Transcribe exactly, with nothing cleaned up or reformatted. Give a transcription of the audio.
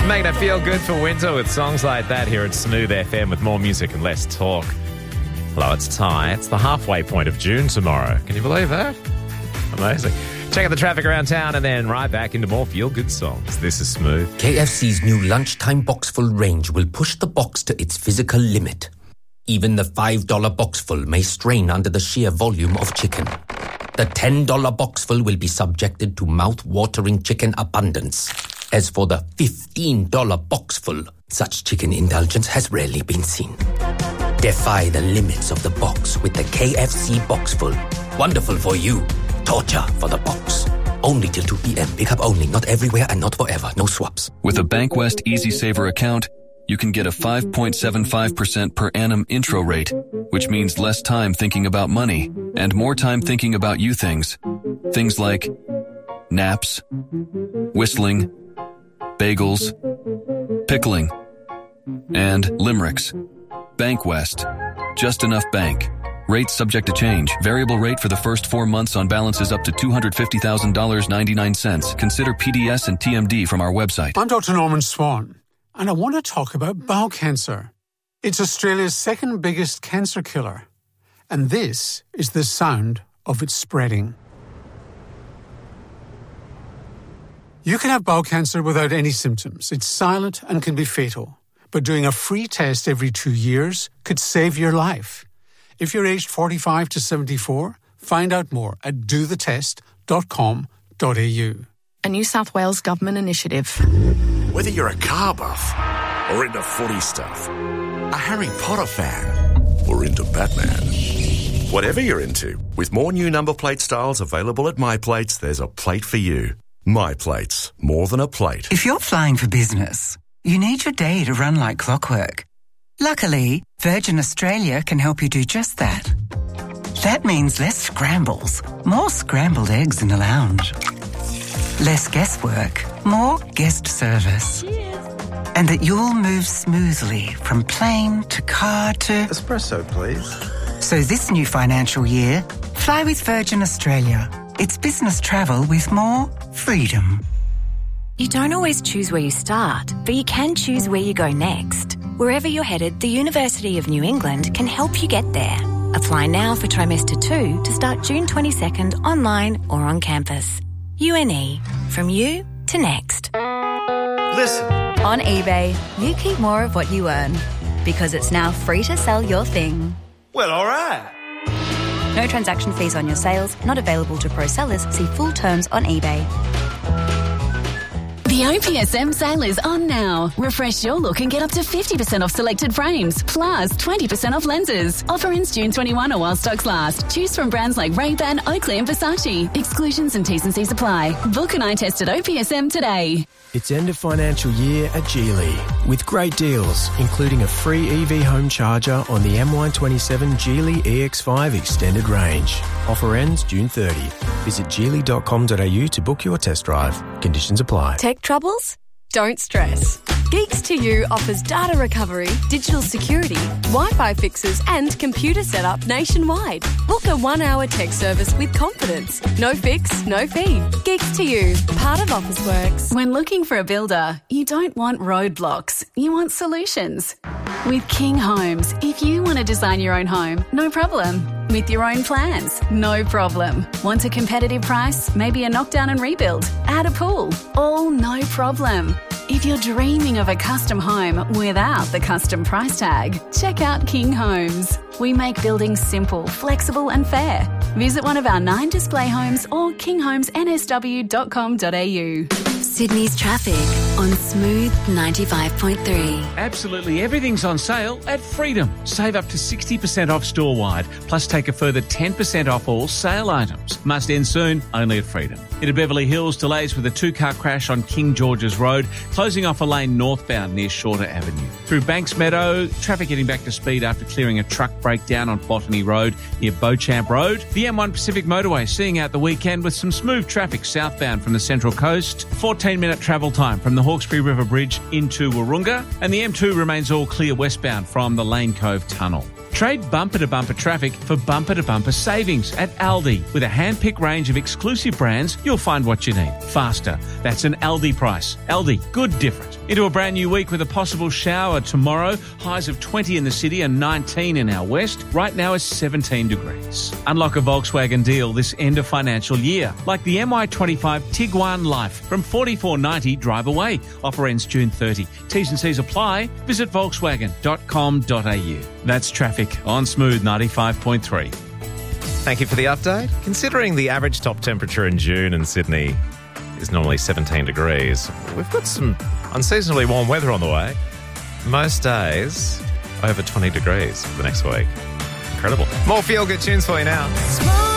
Making it feel good for winter with songs like that here at Smooth F M with more music and less talk. Hello, it's Ty. It's the halfway point of June tomorrow. Can you believe that? Amazing. Check out the traffic around town and then right back into more feel-good songs. This is Smooth. K F C's new lunchtime boxful range will push the box to its physical limit. Even the five dollar boxful may strain under the sheer volume of chicken. The ten dollar boxful will be subjected to mouth-watering chicken abundance. As for the fifteen dollar boxful, such chicken indulgence has rarely been seen. Defy the limits of the box with the K F C Boxful. Wonderful for you. Torture for the box. Only till two p.m. Pick up only, not everywhere and not forever. No swaps. With a Bankwest Easy Saver account, you can get a five point seven five percent per annum intro rate, which means less time thinking about money and more time thinking about you things. Things like naps, whistling, bagels, pickling, and limericks. Bankwest. Just enough bank. Rates subject to change. Variable rate for the first four months on balances up to two hundred fifty thousand dollars and ninety-nine cents. Consider P D S and T M D from our website. I'm Doctor Norman Swan, and I want to talk about bowel cancer. It's Australia's second biggest cancer killer, and this is the sound of it spreading. You can have bowel cancer without any symptoms. It's silent and can be fatal. But doing a free test every two years could save your life. If you're aged forty-five to seventy-four, find out more at do the test dot com dot a u. A New South Wales government initiative. Whether you're a car buff or into footy stuff, a Harry Potter fan or into Batman. Whatever you're into, with more new number plate styles available at My Plates, there's a plate for you. My Plates, more than a plate. If you're flying for business, you need your day to run like clockwork. Luckily, Virgin Australia can help you do just that. That means less scrambles, more scrambled eggs in the lounge. Less guesswork, more guest service. And that you'll move smoothly from plane to car to... Espresso, please. So this new financial year, fly with Virgin Australia. It's business travel with more freedom. You don't always choose where you start, but you can choose where you go next. Wherever you're headed, the University of New England can help you get there. Apply now for trimester two to start June twenty-second online or on campus. U N E, from you to next. Listen. On eBay, you keep more of what you earn because it's now free to sell your thing. Well, all right. No transaction fees on your sales, not available to pro sellers. See full terms on eBay. The O P S M sale is on now. Refresh your look and get up to fifty percent off selected frames, plus twenty percent off lenses. Offer ends June twenty-first or while stocks last. Choose from brands like Ray-Ban, Oakley and Versace. Exclusions and T's and C's apply. Book an eye test at O P S M today. It's end of financial year at Geely with great deals, including a free E V home charger on the M Y twenty-seven Geely E X five extended range. Offer ends June thirtieth. Visit geely dot com dot a u to book your test drive. Conditions apply. Tech troubles? Don't stress. Geeks to You offers data recovery, digital security, Wi-Fi fixes and computer setup nationwide. Book a one-hour tech service with confidence. No fix, no fee. Geeks to You, part of Officeworks. When looking for a builder, you don't want roadblocks, you want solutions. With King Homes, if you want to design your own home, no problem. With your own plans, no problem. Want a competitive price? Maybe a knockdown and rebuild? Add a pool? All no problem. If you're dreaming of a custom home without the custom price tag, check out King Homes. We make building simple, flexible and fair. Visit one of our nine display homes or king homes n s w dot com dot a u. Sydney's traffic on Smooth ninety-five point three. Absolutely everything's on sale at Freedom. Save up to sixty percent off store-wide, plus take a further ten percent off all sale items. Must end soon, only at Freedom. Into Beverly Hills, delays with a two-car crash on King George's Road, closing off a lane northbound near Shorter Avenue. Through Banks Meadow, traffic getting back to speed after clearing a truck breakdown on Botany Road near Beauchamp Road. The M one Pacific Motorway seeing out the weekend with some smooth traffic southbound from the Central Coast. fourteen minute travel time from the Hawkesbury River Bridge into Wahroonga. And the M two remains all clear westbound from the Lane Cove Tunnel. Trade bumper-to-bumper traffic for bumper-to-bumper savings at Aldi. With a hand-picked range of exclusive brands, you'll find what you need faster. That's an Aldi price. Aldi, good different. Into a brand new week with a possible shower tomorrow. Highs of twenty in the city and nineteen in our west. Right now is seventeen degrees. Unlock a Volkswagen deal this end of financial year, like the M Y twenty-five Tiguan Life from forty-four ninety drive away. Offer ends June thirtieth. T's and C's apply. Visit volkswagen dot com dot a u. That's traffic on Smooth ninety-five point three. Thank you for the update. Considering the average top temperature in June in Sydney is normally seventeen degrees, we've got some unseasonably warm weather on the way. Most days over twenty degrees for the next week. Incredible. More feel-good tunes for you now.